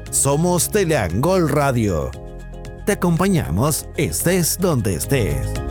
Somos Teleangol Radio. Te acompañamos estés donde estés.